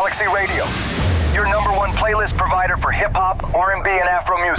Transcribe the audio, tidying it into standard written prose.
Galaxy Radio, your #1 playlist provider for hip-hop, R&B, and Afro music.